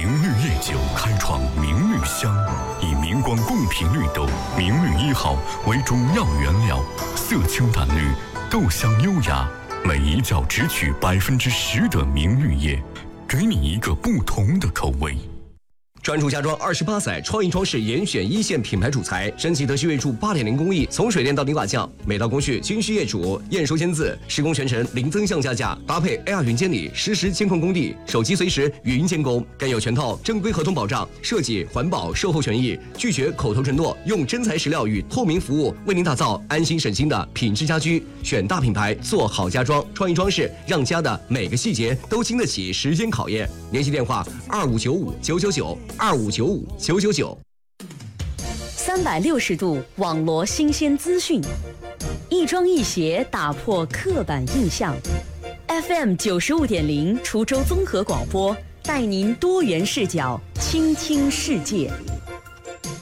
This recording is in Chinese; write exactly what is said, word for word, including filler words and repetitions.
明绿夜酒开创明绿香，以明光贡品绿豆明绿一号为主要原料，色清淡绿，豆香优雅，每一窖只取百分之十的明绿叶，给你一个不同的口味。 专注家装二十八载，创意装饰严选一线品牌主材，升级德系锐铸 八点零 工艺，从水电到泥瓦匠，每道工序均需业主验收签字，施工全程零增项加价，搭配 A R 云监理，实时监控工地，手机随时语音监工，更有全套正规合同保障，设计、环保、售后权益，拒绝口头承诺，用真材实料与透明服务，为您打造安心省心的品质家居。选大品牌，做好家装，创意装饰，让家的每个细节都经得起时间考验。联系电话：二五九五九九九。二五九五九九九， 三百六十度网罗新鲜资讯，一庄一协打破刻板印象。F M 九十五点零，滁州综合广播，带您多元视角，倾听世界。